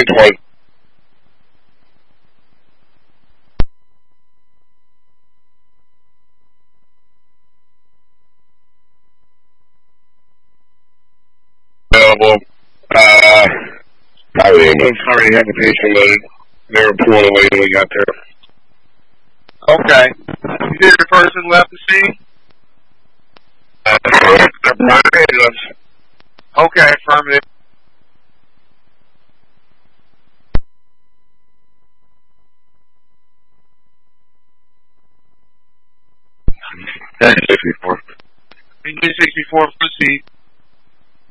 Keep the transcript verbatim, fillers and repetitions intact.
twenty twenty. Available. Uh, probably already had the patient loaded. They were pulling away when we got there. Okay. You did the person left the scene? Uh, they're providing us. Okay, affirmative. sixty-four. sixty-four, proceed.